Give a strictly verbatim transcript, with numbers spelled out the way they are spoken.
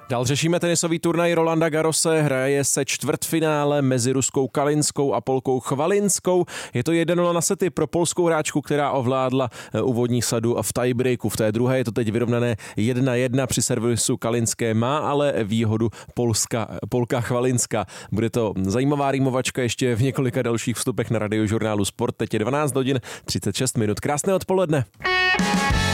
Dál řešíme tenisový turnaj Rolanda Garrose, hraje se čtvrtfinále mezi ruskou Kalinskou a Polkou Chvalinskou. Je to jedna nula na sety pro polskou hráčku, která ovládla úvodní sadu v tiebreaku. V té druhé je to teď vyrovnané jedna jedna při servisu Kalinské, má ale výhodu Polska, Polka Chvalinská. Bude to zajímavá rýmovačka ještě v několika dalších vstupech na Radiožurnálu Sport. Teď je dvanáct hodin třicet šest minut. Krásné odpoledne.